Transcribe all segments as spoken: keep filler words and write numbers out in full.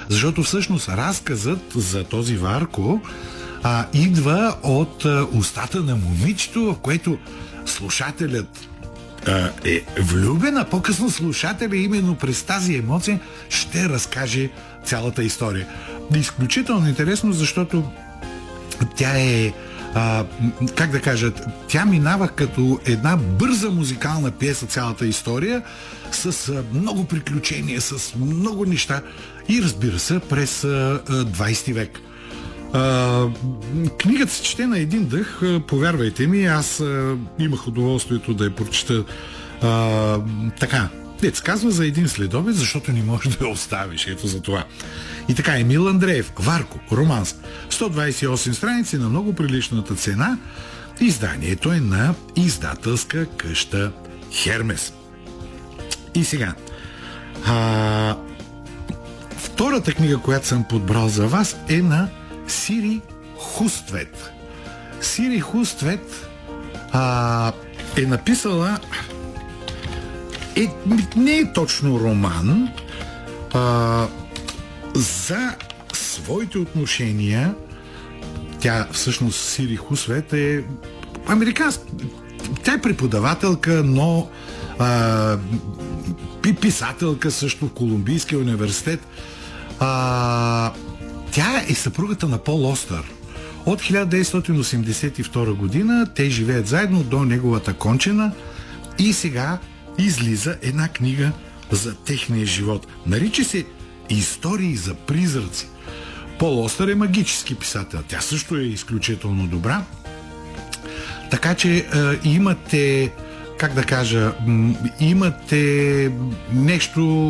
Защото всъщност разказът за този Варко а, идва от а, устата на момичето, в което слушателят а, е влюбен, а по-късно слушателят именно през тази емоция ще разкаже цялата история. Изключително интересно, защото тя е, а, как да кажа, тя минава като една бърза музикална пиеса цялата история, с а, много приключения, с много неща и разбира се през а, двайсети век. А, книгата се чете на един дъх, повярвайте ми, аз а, имах удоволствието да я прочета а, така. Дец казва за един следобед, защото не можеш да я оставиш. Ето за това. И така, Емил Андреев, Варко, романс. сто двайсет и осем страници на много приличната цена. Изданието е на издателска къща Хермес. И сега. А, втората книга, която съм подбрал за вас, е на Сири Хуствет. Сири Хуствет а, е написала Е, не е точно роман а, за своите отношения. Тя всъщност Сири Хусвет е американска. Тя е преподавателка, но а, писателка също в Колумбийския университет. А, тя е съпругата на Пол Остър. От хиляда деветстотин осемдесет и втора година те живеят заедно до неговата кончина и сега излиза една книга за техния живот. Нарича се Истории за призраци. Пол Остър е магически писател. Тя също е изключително добра. Така че е, имате, как да кажа, имате нещо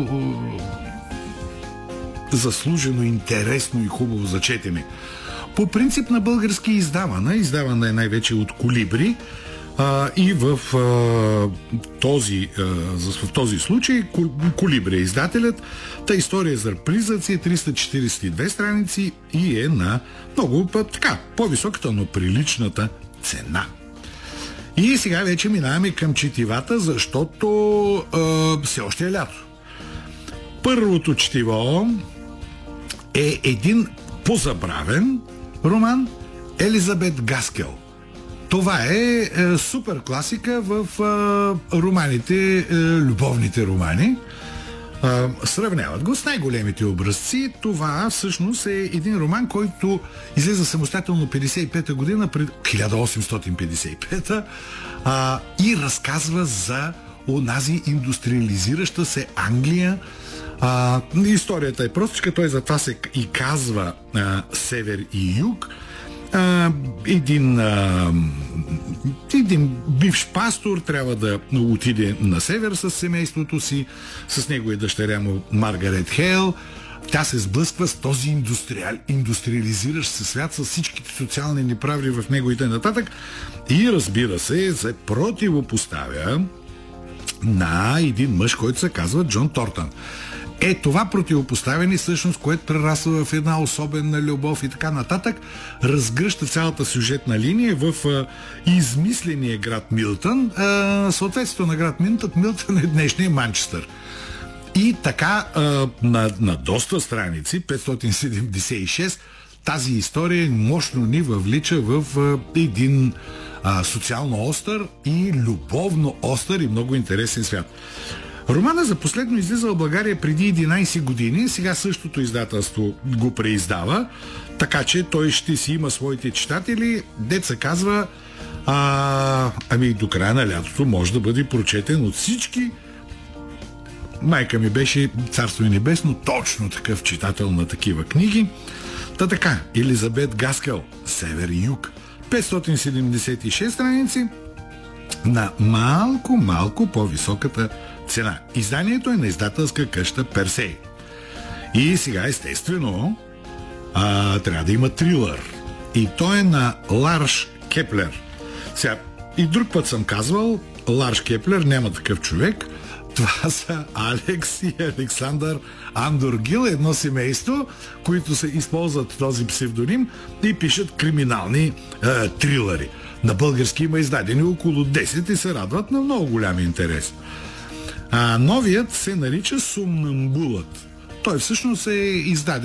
е, заслужено, интересно и хубаво за четене. По принцип на български издавана. Издавана е най-вече от Колибри. А, и в, а, този, а, в този случай Колибри е издателят. Та история за призраци е триста четирийсет и две страници и е на много така, по-високата, но приличната цена. И сега вече минаваме към четивата, защото а, все още е лято. Първото четиво е един позабравен роман Елизабет Гаскел. Това е, е супер класика в е, романите, е, любовните романи. Е, сравняват го с най-големите образци. Това всъщност е един роман, който излезе самостоятелно петдесет и пета година, пред хиляда осемстотин петдесет и пета, а, и разказва за онази индустриализираща се Англия. А, историята е простичка, той затова се и казва а, Север и Юг. А, един, а, един бивш пастор трябва да отиде на север с семейството си, с него и дъщеря му Маргарет Хейл. Тя се сблъсква с този индустриал, индустриализиращ се свят с всичките социални неправди в него и т.н. И разбира се, се противопоставя на един мъж, който се казва Джон Тортън. Е, това противопоставяне, всъщност, което прерасва в една особена любов и така нататък, разгръща цялата сюжетна линия в а, измисления град Милтън. А, съответството на град Милтън, Милтън е днешния Манчестър. И така, а, на, на доста страници, петстотин седемдесет и шест, тази история мощно ни въвлича в а, един а, социално остър и любовно остър и много интересен свят. Романа за последно излиза в България преди единайсет години, сега същото издателство го преиздава, така че той ще си има своите читатели. Деца казва, а, ами до края на лятото може да бъде прочетен от всички. Майка ми беше, царство и небесно, точно такъв читател на такива книги. Та така, Елизабет Гаскел, Север и Юг, петстотин седемдесет и шест страници на малко-малко по-високата цена. Изданието е на издателска къща Персей. И сега, естествено, а, трябва да има трилър. И той е на Ларш Кеплер. Сега, и друг път съм казвал, Ларш Кеплер няма такъв човек. Това са Алекс и Александър Андоргил, едно семейство, които се използват този псевдоним и пишат криминални е, трилъри. На български има издадени около десет и се радват на много голям интерес. А новият се нарича Сомнамбулът. Той всъщност е издаден